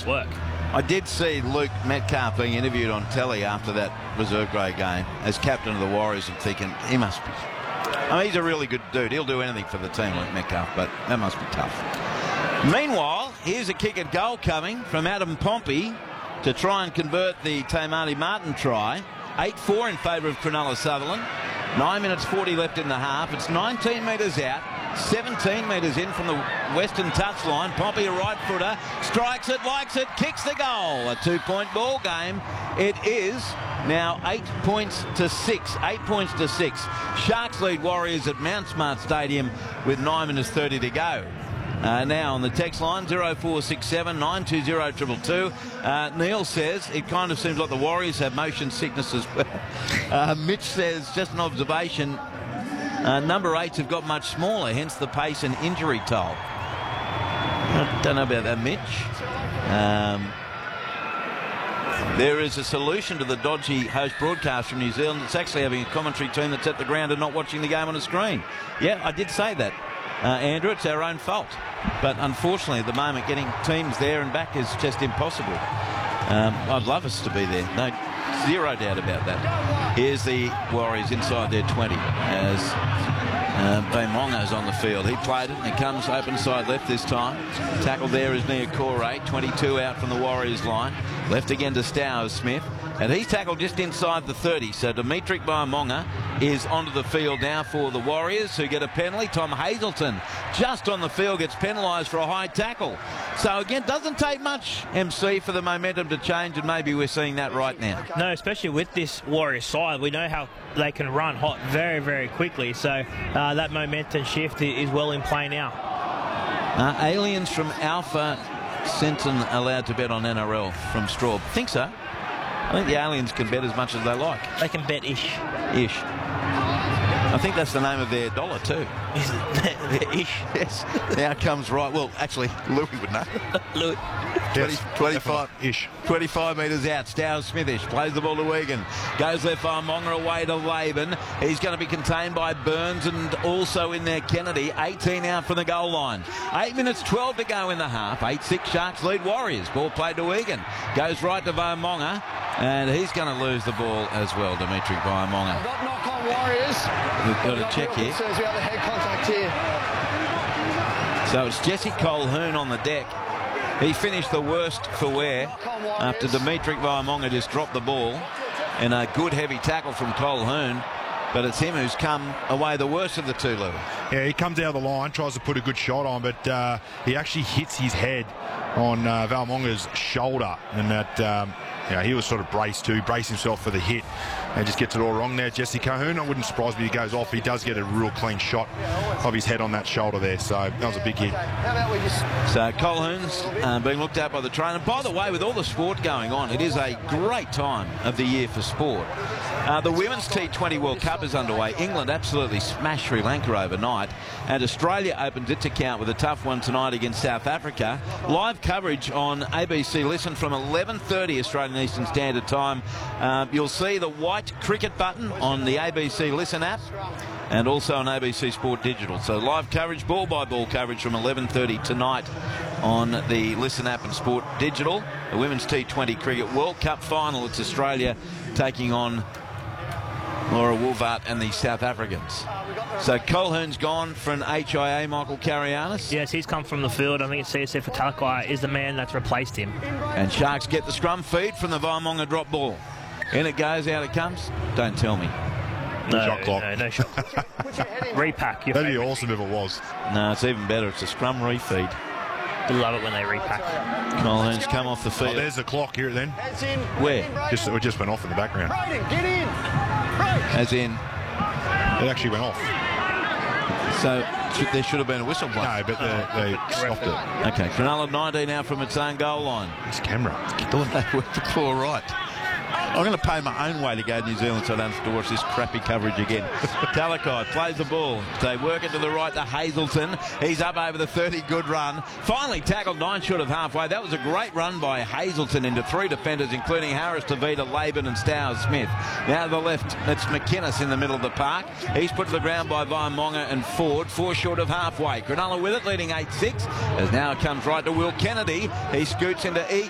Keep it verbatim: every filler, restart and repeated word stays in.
nice work. I did see Luke Metcalf being interviewed on telly after that reserve grade game as captain of the Warriors, and thinking he must be. I mean, he's a really good dude. He'll do anything for the team, Luke Metcalf, but that must be tough. Meanwhile, here's a kick at goal coming from Adam Pompey to try and convert the Tamati Martin try. eight four in favour of Cronulla Sutherland. nine minutes forty left in the half. It's nineteen metres out. seventeen metres in from the western touchline. Pompey, a right footer, strikes it, likes it, kicks the goal. A two-point ball game. It is now eight points to six. Eight points to six. Sharks lead Warriors at Mount Smart Stadium with nine minutes thirty to go. Uh, now on the text line, zero four six seven nine two zero two two two. Uh, Neil says it kind of seems like the Warriors have motion sickness as well. Uh, Mitch says, just an observation, uh, number eights have got much smaller, hence the pace and injury toll. I don't know about that, Mitch. Um, there is a solution to the dodgy host broadcast from New Zealand. It's actually having a commentary team that's at the ground and not watching the game on a screen. Yeah, I did say that. Uh, Andrew, it's our own fault. But unfortunately, at the moment, getting teams there and back is just impossible. Um, I'd love us to be there. No, zero doubt about that. Here's the Warriors inside their twenty as uh, Baimonga's on the field. He played it and he comes open side left this time. Tackle there is Niokore, twenty-two out from the Warriors line. Left again to Stowers Smith. And he's tackled just inside the thirty. So Dimitri Baimonga is onto the field now for the Warriors, who get a penalty. Tom Hazelton just on the field gets penalised for a high tackle. So again, doesn't take much, M C, for the momentum to change, and maybe we're seeing that right now. No, especially with this Warriors side, we know how they can run hot very, very quickly. So uh, that momentum shift is well in play now. Uh, aliens from Alpha Centon allowed to bet on N R L from Straub. Think so? I think the aliens can bet as much as they like. They can bet ish. Ish. I think that's the name of their dollar too. Is it? Ish. Yes. The outcome's right. Well, actually, Louis would know. Louis. twenty, twenty-five ish. twenty-five metres out. Stowers Smithish plays the ball to Egan. Goes left by Monga away to Laban. He's going to be contained by Burns, and also in there Kennedy. eighteen out from the goal line. eight minutes twelve to go in the half. eight six Sharks lead Warriors. Ball played to Egan. Goes right to Baimonga, and he's going to lose the ball as well, Dimitri Baimonga. Got knock on Warriors. We've got a check here. Says we have the head contact here. So it's Jesse Colquhoun on the deck. He finished the worst for wear after Dimitri Baimonga just dropped the ball, and a good heavy tackle from Colquhoun. But it's him who's come away the worst of the two, Lou. Yeah, he comes out of the line, tries to put a good shot on, but uh, he actually hits his head on uh, Baimonga's shoulder, and that um, you know, he was sort of braced too, braced himself for the hit, and just gets it all wrong there. Jesse Colquhoun, I wouldn't surprise me if he goes off. He does get a real clean shot of his head on that shoulder there, so that was a big hit. So Colquhoun's uh, being looked at by the trainer. By the way, with all the sport going on, it is a great time of the year for sport. Uh, the Women's T twenty World Cup is underway. England absolutely smashed Sri Lanka overnight, and Australia opens its account with a tough one tonight against South Africa. Live coverage on A B C Listen from eleven thirty Australian Eastern Standard Time. Uh, you'll see the white cricket button on the A B C Listen app, and also on A B C Sport Digital. So live coverage, ball-by-ball coverage from eleven thirty tonight on the Listen app and Sport Digital. The Women's T twenty Cricket World Cup final. It's Australia taking on Laura Woolvart and the South Africans. So Colquhoun's gone for an H I A, Michael Carianis. Yes, he's come from the field. I think it's C S F Talakai is the man that's replaced him. And Sharks get the scrum feed from the Baimonga drop ball. In it goes, out it comes. Don't tell me. No, shot clock. no, no shot. Repack. That'd be awesome if it was. No, it's even better. It's a scrum refeed. I love it when they repack. Colquhoun's come off the field. Oh, there's the clock here then. Where? Just, it just went off in the background. Get in. As in? It actually went off. So should, there should have been a whistle blown. No, but they, they stopped it. Okay, Cronulla nineteen out from its own goal line. This camera. They worked the claw right. I'm going to pay my own way to go to New Zealand so I don't have to watch this crappy coverage again. Talakai plays the ball. They work it to the right to Hazelton. He's up over the thirty. Good run. Finally tackled nine short of halfway. That was a great run by Hazelton into three defenders, including Harris, Tavita, Laban and Stowers Smith. Now to the left, it's McInnes in the middle of the park. He's put to the ground by Baimonga and Ford. Four short of halfway. Cronulla with it, leading eight six. As now it comes right to Will Kennedy. He scoots into E.